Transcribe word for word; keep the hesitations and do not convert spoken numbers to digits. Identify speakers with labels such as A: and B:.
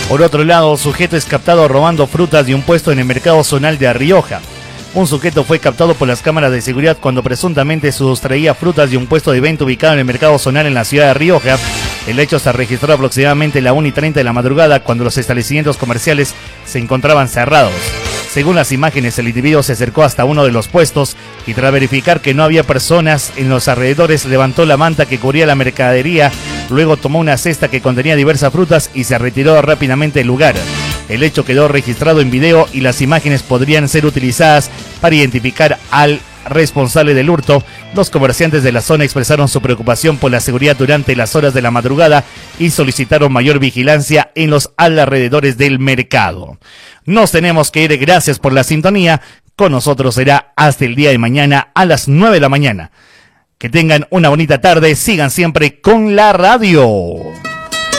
A: Por otro lado, sujeto es captado robando frutas de un puesto en el mercado zonal de Rioja. Un sujeto fue captado por las cámaras de seguridad cuando presuntamente sustraía frutas de un puesto de venta ubicado en el mercado zonal en la ciudad de Rioja. El hecho se registró aproximadamente a la una y treinta de la madrugada cuando los establecimientos comerciales se encontraban cerrados. Según las imágenes, el individuo se acercó hasta uno de los puestos y tras verificar que no había personas en los alrededores, levantó la manta que cubría la mercadería, luego tomó una cesta que contenía diversas frutas y se retiró rápidamente del lugar. El hecho quedó registrado en video y las imágenes podrían ser utilizadas para identificar al responsable del hurto. Los comerciantes de la zona expresaron su preocupación por la seguridad durante las horas de la madrugada y solicitaron mayor vigilancia en los alrededores del mercado. Nos tenemos que ir, gracias por la sintonía. Con nosotros será hasta el día de mañana a las nueve de la mañana. Que tengan una bonita tarde, sigan siempre con la radio.